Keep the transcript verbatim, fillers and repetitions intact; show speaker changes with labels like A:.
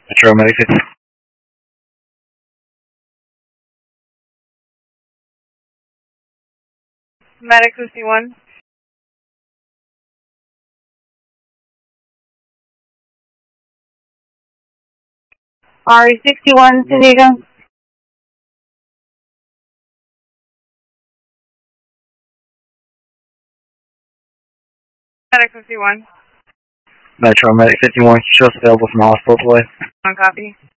A: Metro Medic fifty.
B: Medic fifty-one. R E sixty-one, San Diego. Medic fifty-one.
A: Metro Medic fifty-one, show us available from the hospital today.
B: On copy.